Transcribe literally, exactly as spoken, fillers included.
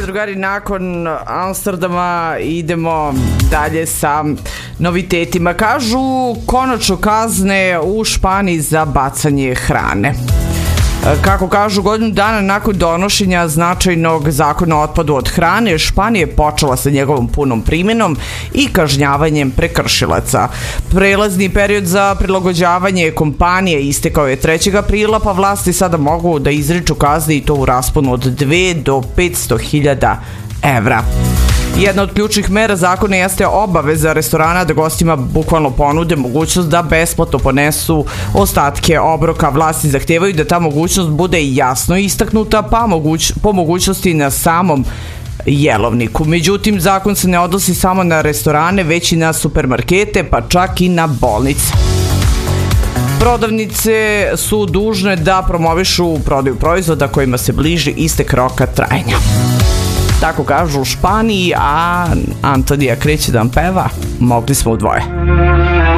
drugari, nakon Amsterdama idemo dalje sa novitetima. Kažu konačno kazne u Španiji za bacanje hrane. Kako kažu, godinu dana nakon donošenja značajnog zakona o otpadu od hrane, Španija je počela sa njegovom punom primjenom i kažnjavanjem prekršilaca. Prelazni period za prilagođavanje kompanije istekao je trećeg aprila, pa vlasti sada mogu da izriču kazne i to u rasponu od dve do petsto hiljada evra. Jedna od ključnih mera zakona jeste obaveza restorana da gostima bukvalno ponude mogućnost da besplatno ponesu ostatke obroka. Vlasti zahtevaju da ta mogućnost bude jasno istaknuta, pa moguć, po mogućnosti na samom jelovniku. Međutim, zakon se ne odnosi samo na restorane, već i na supermarkete, pa čak i na bolnice. Prodavnice su dužne da promovišu prodaju proizvoda kojima se bliži istek roka trajanja. Tako kažu u Španiji, a Antonija kreće da vam peva, mogli smo u dvoje.